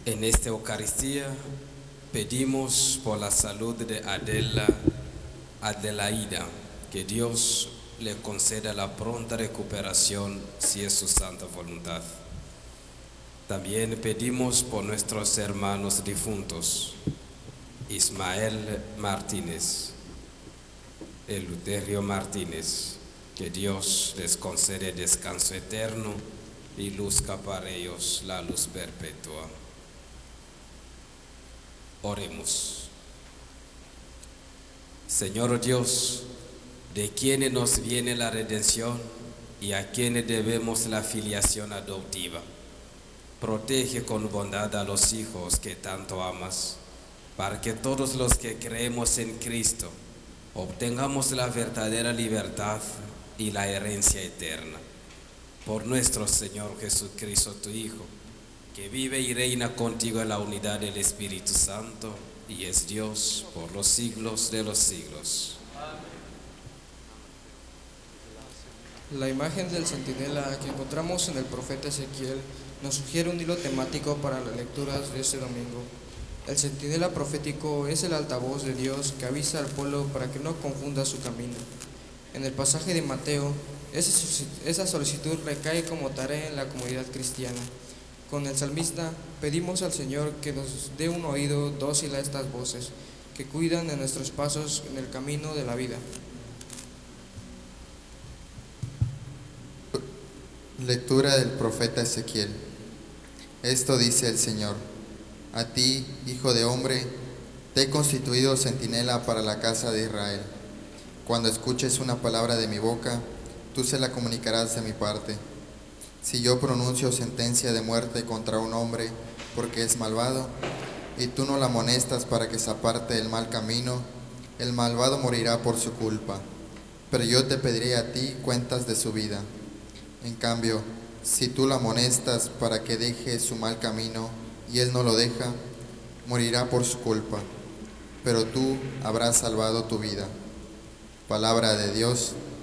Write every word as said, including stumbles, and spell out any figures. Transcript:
En esta Eucaristía pedimos por la salud de Adela Adelaida, que Dios le conceda la pronta recuperación si es su santa voluntad. También pedimos por nuestros hermanos difuntos, Ismael Martínez, Eleuterio Martínez, que Dios les concede descanso eterno y luzca para ellos la luz perpetua. Oremos. Señor Dios, de quienes nos viene la redención y a quienes debemos la filiación adoptiva, protege con bondad a los hijos que tanto amas, para que todos los que creemos en Cristo obtengamos la verdadera libertad y la herencia eterna. Por nuestro Señor Jesucristo, tu Hijo, que vive y reina contigo en la unidad del Espíritu Santo y es Dios por los siglos de los siglos. La imagen del centinela que encontramos en el profeta Ezequiel nos sugiere un hilo temático para las lecturas de este domingo. El centinela profético es el altavoz de Dios que avisa al pueblo para que no confunda su camino. En el pasaje de Mateo, esa solicitud recae como tarea en la comunidad cristiana. Con el salmista pedimos al Señor que nos dé un oído dócil a estas voces, que cuidan de nuestros pasos en el camino de la vida. Lectura del profeta Ezequiel. Esto dice el Señor: a ti, hijo de hombre, te he constituido centinela para la casa de Israel. Cuando escuches una palabra de mi boca, tú se la comunicarás de mi parte. Si yo pronuncio sentencia de muerte contra un hombre porque es malvado, y tú no la amonestas para que se aparte del mal camino, el malvado morirá por su culpa, pero yo te pediré a ti cuentas de su vida. En cambio, si tú la amonestas para que deje su mal camino y él no lo deja, morirá por su culpa, pero tú habrás salvado tu vida. Palabra de Dios.